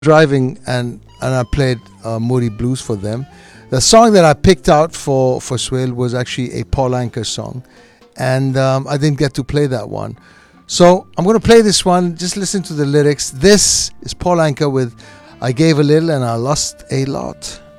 driving and I played Moody Blues for them. The song that I picked out for Swale was actually a Paul Anka song, and I didn't get to play that one. So I'm going to play this one. Just listen to the lyrics. This is Paul Anka with I Gave a Little and I Lost a Lot.